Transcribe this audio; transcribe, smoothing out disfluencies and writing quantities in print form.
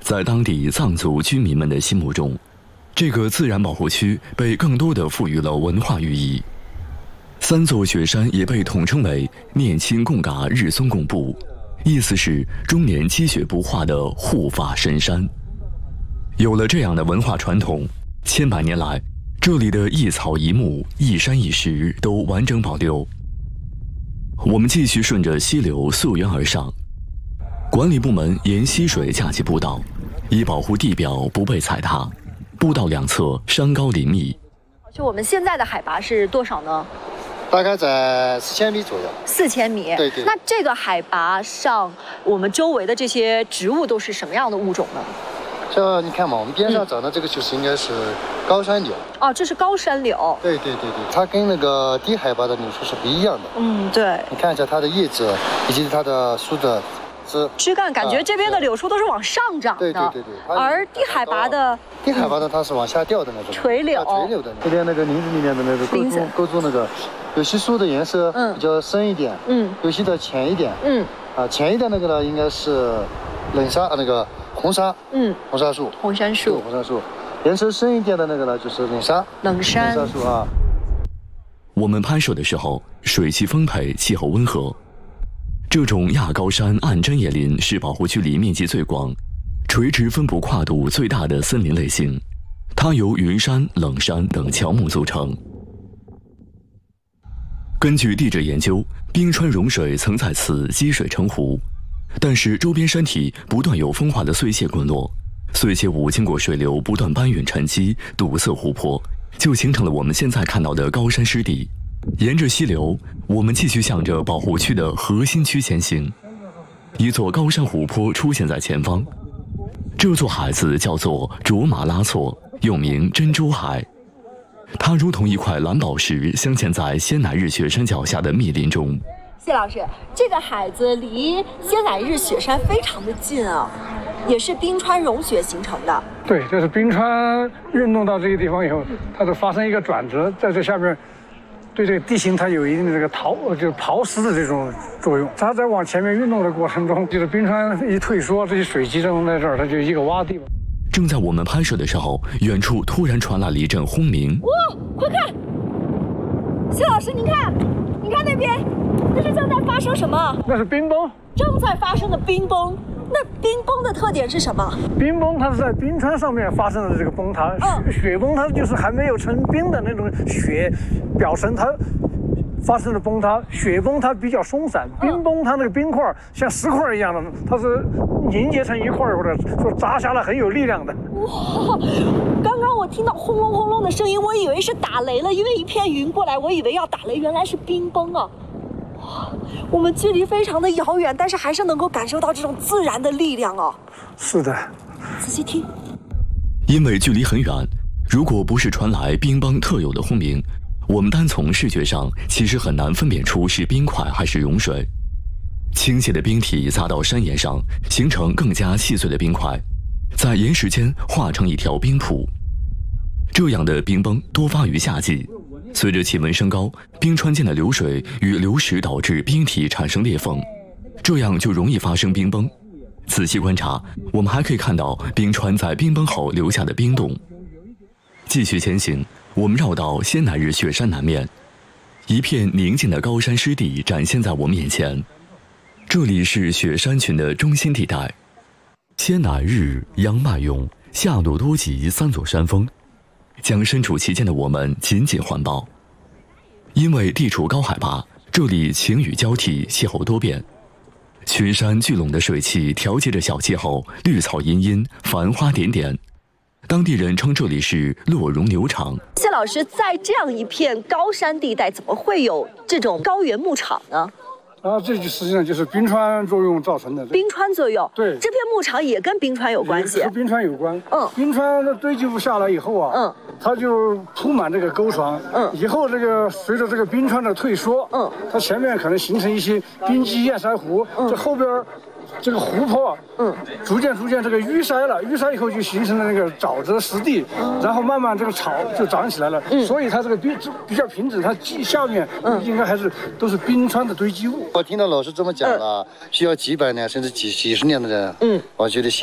在当地藏族居民们的心目中，这个自然保护区被更多地赋予了文化寓意。3座雪山也被统称为念青贡嘎日松贡布，意思是终年积雪不化的护法神山。有了这样的文化传统，千百年来，这里的一草一木、一山一石都完整保留。我们继续顺着溪流溯源而上，管理部门沿溪水架起步道，以保护地表不被踩踏。步道两侧山高林密。 就我们现在的海拔是多少呢？ 大概在4000米左右。 4000米。 对对。 那这个海拔上，我们周围的这些植物都是什么样的物种呢？ 这你看嘛，我们边上长的这个就是应该是高山柳。 哦，这是高山柳。 对，它跟那个低海拔的柳树是不一样的。 对。 你看一下它的叶子以及它的树的枝干，感觉这边的柳树都是往上长的。 对。 而低海拔的它是往下掉的那种。 垂柳的。这边那个林子里面的那个构筑那个，有些树的颜色比较深一点，有些的浅一点，浅一点那个呢应该是冷杉那个红杉，红杉树， 红杉树， 颜色深一点的那个呢就是冷杉树啊。 我们拍摄的时候，水汽丰沛，气候温和。这种亚高山暗针叶林是保护区里面积最广、垂直分布跨度最大的森林类型，它由云杉、冷杉等乔木组成。根据地质研究，冰川融水曾在此积水成湖，但是周边山体不断有风化的碎屑滚落，碎屑物经过水流不断搬运沉积，堵塞湖泊，就形成了我们现在看到的高山湿地。沿着溪流，我们继续向着保护区的核心区前行。一座高山湖泊出现在前方，这座海子叫做卓玛拉措，又名珍珠海。它如同一块蓝宝石，镶嵌在仙乃日雪山脚下的密林中。 谢老师，这个海子离仙乃日雪山非常的近啊，也是冰川融雪形成的。 对，这是冰川运动到这个地方以后，它就发生一个转折，在这下面。对这个地形，它有一定的这个就是刨蚀的这种作用。它在往前面运动的过程中，就是冰川一退缩，这些水集中在这儿，它就一个洼地。 正在我们拍摄的时候，远处突然传来了一阵轰鸣。 哇，快看！谢老师，你看那边，那是正在发生什么？ 那是冰崩。 正在发生的冰崩。那冰崩的特点是什么？ 冰崩它是在冰川上面发生的这个崩塌，雪崩它就是还没有成冰的那种雪表层它发生的崩塌，雪崩它比较松散，冰崩它那个冰块像石块一样的，它是凝结成一块或者说砸下来很有力量的。 哇！刚刚我听到轰隆轰隆的声音，我以为是打雷了，因为一片云过来，我以为要打雷，原来是冰崩啊！我们距离非常的遥远，但是还是能够感受到这种自然的力量哦。 是的， 仔细听。 因为距离很远，如果不是传来冰崩特有的轰鸣，我们单从视觉上其实很难分辨出是冰块还是融水。倾泻的冰体砸到山岩上，形成更加细碎的冰块，在岩石间化成一条冰瀑。这样的冰崩多发于夏季。随着气温升高，冰川间的流水与流石导致冰体产生裂缝，这样就容易发生冰崩。仔细观察，我们还可以看到冰川在冰崩后留下的冰洞。继续前行，我们绕到仙乃日雪山南面，一片宁静的高山湿地展现在我面前。这里是雪山群的中心地带，仙乃日、央迈勇、夏鲁多吉3座山峰将身处其间的我们紧紧环抱。因为地处高海拔，这里晴雨交替，气候多变。群山聚拢的水汽调节着小气候，绿草茵茵，繁花点点。当地人称这里是洛绒牛场。 谢老师，在这样一片高山地带，怎么会有这种高原牧场呢？ 这就实际上就是冰川作用造成的。 冰川作用， 对， 这片牧场也跟冰川有关系。 和冰川有关。冰川的堆积物下来以后啊，它就铺满这个沟床。以后这个随着这个冰川的退缩，它前面可能形成一些冰积堰塞湖，这后边这个湖泊，逐渐这个淤塞了，淤塞以后就形成了那个沼泽湿地，然后慢慢这个草就长起来了，所以它这个比较平整，它下面应该还是都是冰川的堆积物。 我听到老师这么讲了，需要几百年甚至几十年的人，我觉得。